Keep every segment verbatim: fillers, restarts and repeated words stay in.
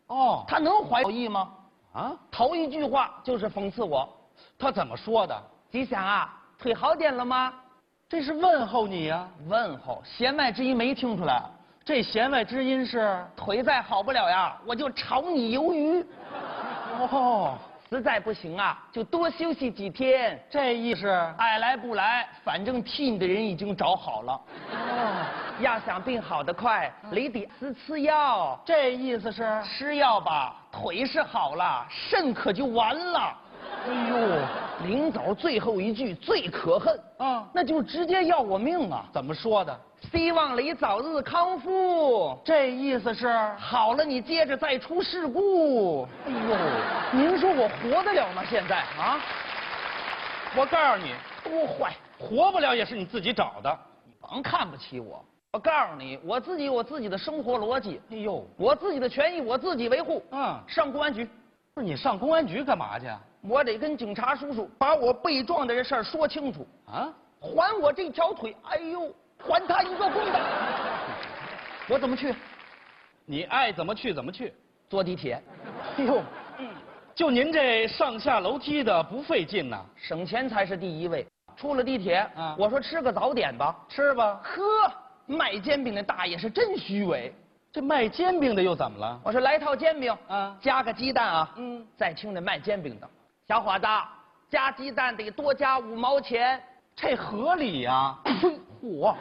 哦， 他能怀好意吗？ 啊， 头一句话就是讽刺我。 他怎么说的？ 吉祥啊，腿好点了吗？ 这是问候你呀、啊。 问候，弦外之音没听出来。 这弦外之音是腿再好不了呀，我就炒你鱿鱼。 哦， 实在不行啊，就多休息几天。 这意思， 爱来不来，反正替你的人已经找好了。 哦， 要想病好得快，你得吃吃药。 这意思是吃药吧，腿是好了，肾可就完了。 哎呦， 临走最后一句最可恨啊， 那就直接要我命啊！ 怎么说的？ 希望你早日康复。 这意思是好了，你接着再出事故。 哎呦， 您说我活得了吗？现在啊？ 我告诉你， 多坏， 活不了也是你自己找的。 甭看不起我。我告诉你，我自己有我自己的生活逻辑。 哎呦， 我自己的权益我自己维护。 嗯， 上公安局。 不是你上公安局干嘛去？ 我得跟警察叔叔把我被撞的这事儿说清楚啊！ 还我这条腿，哎呦，还他一个公道。我怎么去？ 你爱怎么去怎么去。 坐地铁。 哎呦，嗯，就您这上下楼梯的不费劲呐， 省钱才是第一位。出了地铁， 啊， 我说吃个早点吧， 吃吧。 呵，卖煎饼的大爷是真虚伪。 这卖煎饼的又怎么了？ 我说来套煎饼， 啊， 加个鸡蛋啊。 嗯， 再听这卖煎饼的，小伙子，加鸡蛋得多加五毛钱， 这合理呀。 嚯！我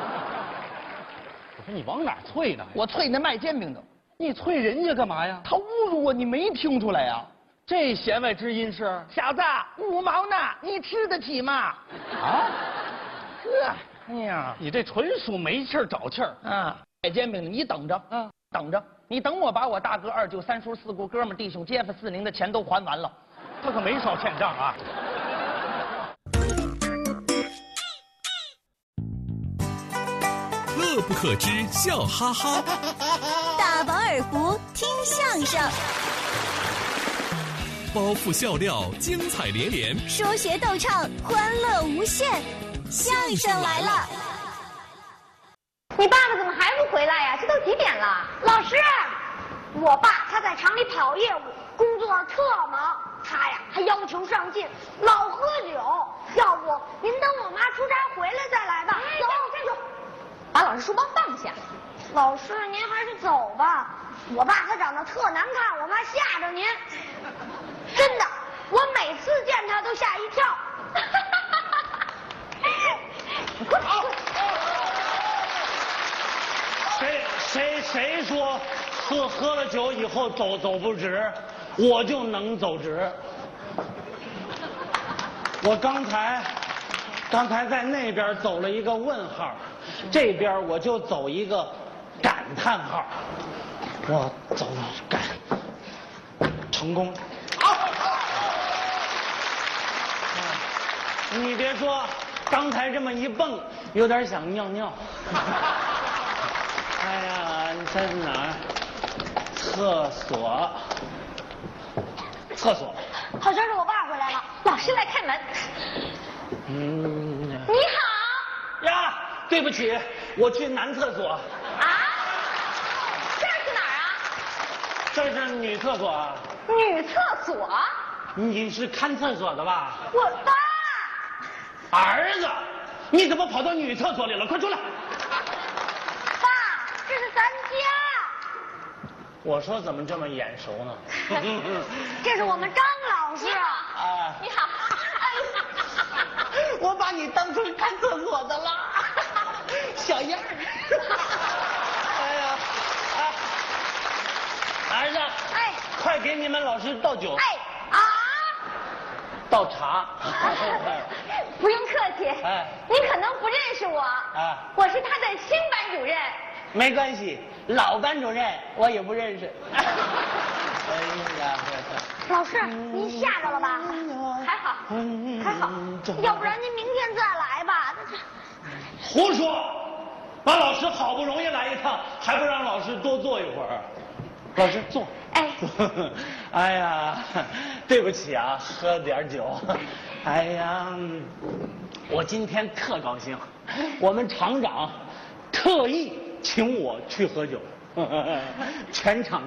说你往哪啐呢？ 我啐那卖煎饼的， 你啐人家干嘛呀？ 他侮辱我，你没听出来呀？ 这弦外之音是小子，五毛呢，你吃得起吗？ 啊？ 呵，哎呀， 你这纯属没气儿找气儿啊！卖煎饼的，你等着， 嗯， 等着，你等我把我大哥、二舅、三叔、四姑、哥们、弟兄、街坊、四邻的钱都还完了， 他可没少欠账啊。 乐不可支，笑哈哈； 大饱耳福，听相声； 包袱笑料，精彩连连； 说学逗唱，欢乐无限。相声来了！ 你爸爸怎么还不回来呀？这都几点了？老师，我爸他在厂里跑业务，工作特忙，他呀还要求上进，老喝酒。要不您等我妈出差回来再来吧。走，站住！把老师书包放下。老师，您还是走吧。我爸他长得特难看，我怕吓着您。真的，我每次见他都吓一跳。你快跑！ 谁谁谁说喝喝了酒以后走走不直，我就能走直。我刚才刚才在那边走了一个问号，这边我就走一个感叹号。我走感成功。好，你别说，刚才这么一蹦，有点想尿尿。哎呀，你在哪儿？厕所，厕所。 好像是我爸回来了，老师来开门。 嗯。 你好。 呀，对不起，我去男厕所。 啊？这是哪儿啊？ 这是女厕所啊。 女厕所？ 你是看厕所的吧？ 我爸。 儿子，你怎么跑到女厕所里了？快出来！ 爸，这是咱家。 我说怎么这么眼熟呢？ 这是我们张老师。 啊， 你好。 我把你当成看厕所的了，小样儿。哎呀，哎，儿子， 哎， 快给你们老师倒酒。 哎啊， 倒茶。 不用客气。 哎， 您可能不认识我。 啊， 我是他的新班主任。 没关系，老班主任我也不认识。哎呀， 老师，您吓着了吧？还好，还好，要不然您明天再来吧。 胡说！把老师好不容易来一趟，还不让老师多坐一会儿？老师坐。 哎， 哎呀，对不起啊，喝点酒。哎呀，我今天特高兴，我们厂长特意请我去喝酒，全场